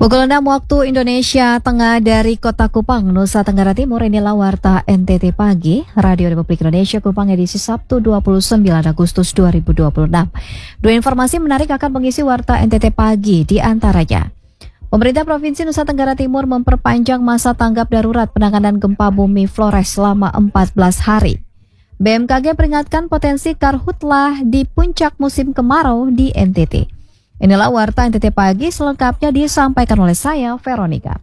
Pukul 6 waktu Indonesia Tengah dari Kota Kupang, Nusa Tenggara Timur, inilah Warta NTT Pagi, Radio Republik Indonesia Kupang edisi Sabtu 29 Agustus 2026. Dua informasi menarik akan mengisi Warta NTT Pagi, di antaranya. Pemerintah Provinsi Nusa Tenggara Timur memperpanjang masa tanggap darurat penanganan gempa bumi Flores selama 14 hari. BMKG peringatkan potensi karhutlah di puncak musim kemarau di NTT. Inilah Warta NTT Pagi, selengkapnya disampaikan oleh saya, Veronica.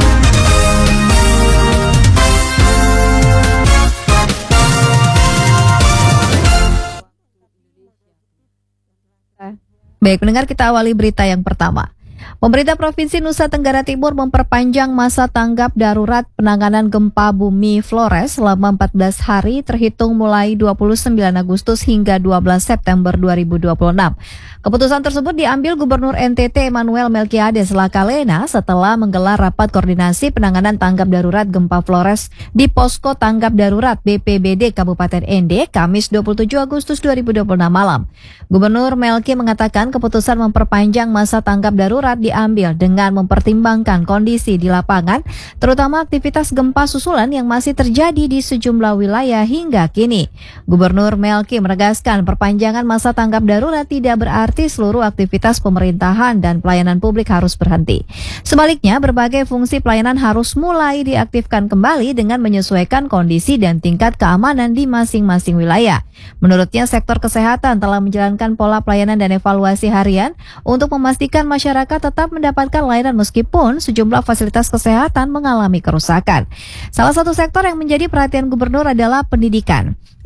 Baik, pendengar, kita awali berita yang pertama. Pemerintah Provinsi Nusa Tenggara Timur memperpanjang masa tanggap darurat penanganan gempa bumi Flores selama 14 hari terhitung mulai 29 Agustus hingga 12 September 2026. Keputusan tersebut diambil Gubernur NTT Emmanuel Melkiades Lakalena setelah menggelar rapat koordinasi penanganan tanggap darurat gempa Flores di Posko Tanggap Darurat BPBD Kabupaten Ende, Kamis 27 Agustus 2026 malam. Gubernur Melki mengatakan keputusan memperpanjang masa tanggap darurat diambil dengan mempertimbangkan kondisi di lapangan, terutama aktivitas gempa susulan yang masih terjadi di sejumlah wilayah hingga kini. Gubernur Melki menegaskan perpanjangan masa tanggap darurat tidak berarti seluruh aktivitas pemerintahan dan pelayanan publik harus berhenti. Sebaliknya, berbagai fungsi pelayanan harus mulai diaktifkan kembali dengan menyesuaikan kondisi dan tingkat keamanan di masing-masing wilayah. Menurutnya, sektor kesehatan telah menjalankan pola pelayanan dan evaluasi harian untuk memastikan masyarakat tetap mendapatkan layanan meskipun sejumlah fasilitas kesehatan mengalami kerusakan. Salah satu sektor yang menjadi perhatian gubernur adalah pendidikan.